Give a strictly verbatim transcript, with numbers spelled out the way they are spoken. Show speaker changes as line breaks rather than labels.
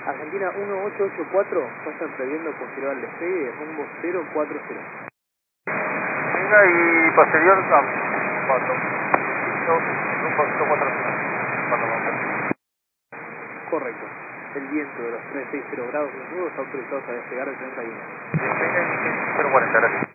Argentina uno ocho ocho cuatro, pasan previendo posterior al despegue, rumbo cero cuatro cero.
Venga y posterior a cuatro. Rumbo cero cuatro cero.
Correcto. El viento de los trescientos sesenta grados desnudos está autorizado a despegar el treinta y uno.
Despegue cero cuarenta, gracias.